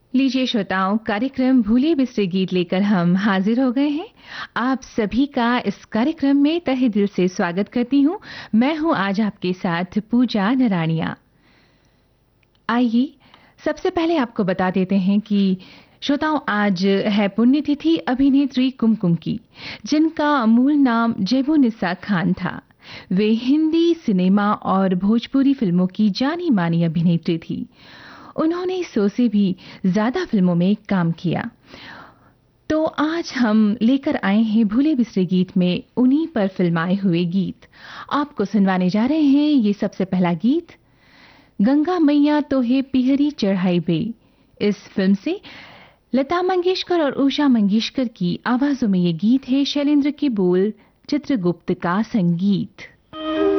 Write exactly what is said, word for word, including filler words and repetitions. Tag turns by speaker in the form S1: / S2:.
S1: लीजिए श्रोताओं, कार्यक्रम भूले बिसरे गीत लेकर हम हाजिर हो गए हैं। आप सभी का इस कार्यक्रम में तहे दिल से स्वागत करती हूं। मैं हूं आज आपके साथ पूजा नराणिया। आइए सबसे पहले आपको बता देते हैं कि श्रोताओं, आज है पुण्यतिथि अभिनेत्री कुमकुम की, जिनका मूल नाम जेबुनिसा खान था। वे हिंदी सिनेमा और भोजपुरी फिल्मों की जानी मानी अभिनेत्री थी। उन्होंने सौ से भी ज्यादा फिल्मों में काम किया। तो आज हम लेकर आए हैं भूले बिसरे गीत में उन्हीं पर फिल्माए हुए गीत। आपको सुनवाने जा रहे हैं ये सबसे पहला गीत, गंगा मैया तो है पिहरी चढ़ाई बे। इस फिल्म से लता मंगेशकर और उषा मंगेशकर की आवाजों में ये गीत है। शैलेंद्र के बोल, चित्रगुप्त का संगीत।